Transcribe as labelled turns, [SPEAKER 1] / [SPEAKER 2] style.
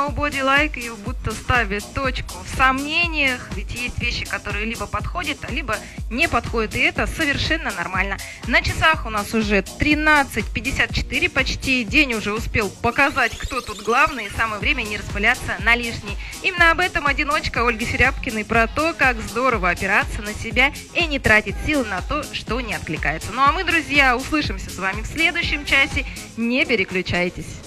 [SPEAKER 1] Nobody like you будто ставит точку в сомнениях, ведь есть вещи, которые либо подходят, либо не подходят, и это совершенно нормально. На часах у нас уже 13:54 почти, день уже успел показать, кто тут главный, и самое время не распыляться на лишний. Именно об этом одиночка Ольги Серябкиной, про то, как здорово опираться на себя и не тратить силы на то, что не откликается. Ну а мы, друзья, услышимся с вами в следующем часе, не переключайтесь.